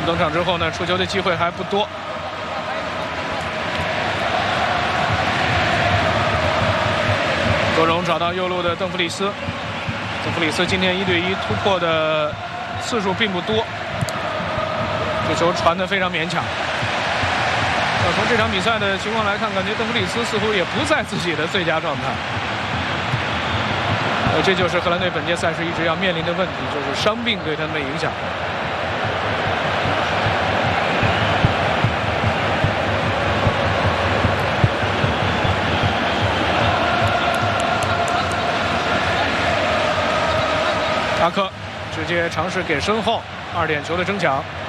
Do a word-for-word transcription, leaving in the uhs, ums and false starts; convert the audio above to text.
登场之后呢，出球的机会还不多。多荣找到右路的邓弗里斯，邓弗里斯今天一对一突破的次数并不多，这球传得非常勉强。呃，从这场比赛的情况来看，感觉邓弗里斯似乎也不在自己的最佳状态。呃，这就是荷兰队本届赛事一直要面临的问题，就是伤病对他们的影响。阿克直接尝试给身后，二点球的争抢。